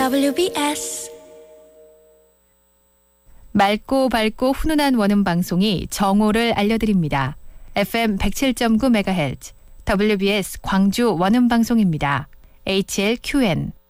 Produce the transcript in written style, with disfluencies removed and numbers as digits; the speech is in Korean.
WBS 맑고 밝고 훈훈한 원음 방송이 정오를 알려드립니다. FM 107.9MHz WBS 광주 원음 방송입니다. HLQN